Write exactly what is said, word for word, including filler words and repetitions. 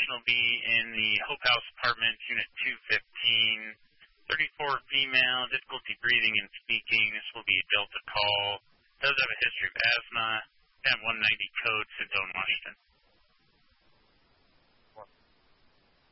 will be in the Hope House Apartment, Unit two fifteen, thirty-four female, difficulty breathing and speaking. This will be a Delta call. Does have a history of asthma. ten one ninety code, Sedone, Washington.